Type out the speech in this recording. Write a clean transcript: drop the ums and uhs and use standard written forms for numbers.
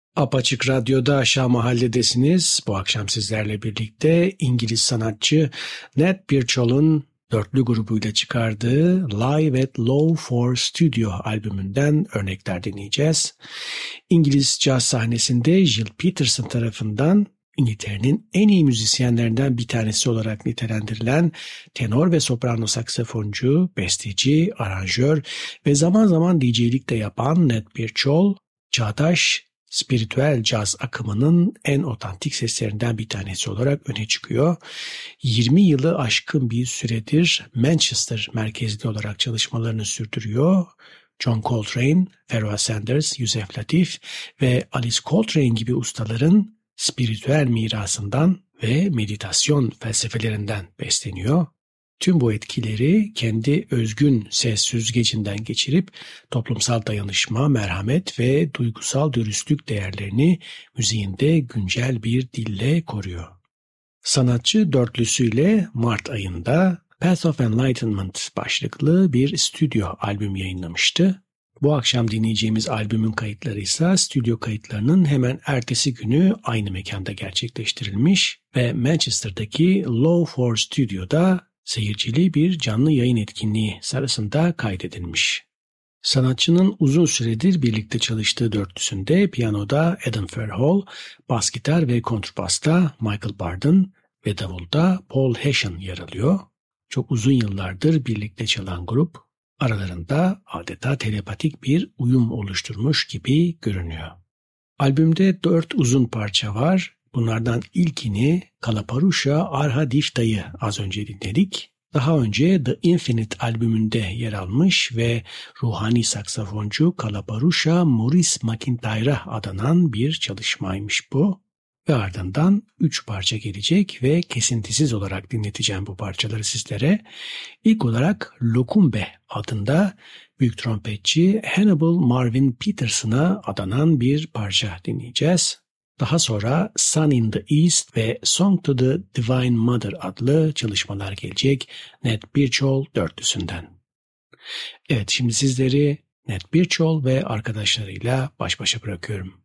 Apaçık Radyo'da Aşağı Mahalledesiniz. Bu akşam sizlerle birlikte İngiliz sanatçı Ned Birchol'un dörtlü grubuyla çıkardığı Live at Low 4 Studio albümünden örnekler dinleyeceğiz. İngiliz caz sahnesinde Gil Peterson tarafından İngiltere'nin en iyi müzisyenlerinden bir tanesi olarak nitelendirilen tenor ve soprano saksafoncu, besteci, aranjör ve zaman zaman DJ'lik de yapan Ned Birchol, çağdaş spiritüel caz akımının en otantik seslerinden bir tanesi olarak öne çıkıyor. 20 yılı aşkın bir süredir Manchester merkezli olarak çalışmalarını sürdürüyor. John Coltrane, Pharoah Sanders, Yusef Latif ve Alice Coltrane gibi ustaların spiritüel mirasından ve meditasyon felsefelerinden besleniyor. Tüm bu etkileri kendi özgün ses süzgecinden geçirip toplumsal dayanışma, merhamet ve duygusal dürüstlük değerlerini müziğinde güncel bir dille koruyor. Sanatçı dörtlüsüyle Mart ayında Path of Enlightenment başlıklı bir stüdyo albüm yayınlamıştı. Bu akşam dinleyeceğimiz albümün kayıtları ise stüdyo kayıtlarının hemen ertesi günü aynı mekanda gerçekleştirilmiş ve Manchester'daki Low 4 Studio'da seyircili bir canlı yayın etkinliği sırasında kaydedilmiş. Sanatçının uzun süredir birlikte çalıştığı dörtlüsünde piyanoda Adam Fairhall, bas gitar ve kontrbasta Michael Barden ve davulda Paul Hessian yer alıyor. Çok uzun yıllardır birlikte çalan grup aralarında adeta telepatik bir uyum oluşturmuş gibi görünüyor. Albümde 4 uzun parça var. Bunlardan ilkini Kalaparusha Arha Difta'yı az önce dinledik. Daha önce The Infinite albümünde yer almış ve ruhani saksafoncu Kalaparusha Maurice McIntyre'a adanan bir çalışmaymış bu. Ve ardından 3 parça gelecek ve kesintisiz olarak dinleteceğim bu parçaları sizlere. İlk olarak Lokumbe adında büyük trompetçi Hannibal Marvin Peterson'a adanan bir parça dinleyeceğiz. Daha sonra Sun in the East ve Song to the Divine Mother adlı çalışmalar gelecek Ned Birchol dörtlüsünden. Evet, şimdi sizleri Ned Birchol ve arkadaşlarıyla baş başa bırakıyorum.